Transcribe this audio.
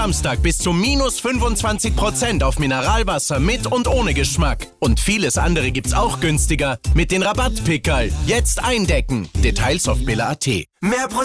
Samstag bis zu minus 25% auf Mineralwasser mit und ohne Geschmack. Und vieles andere gibt's auch günstiger mit den Rabattpickerl. Jetzt eindecken. Details auf billa.at.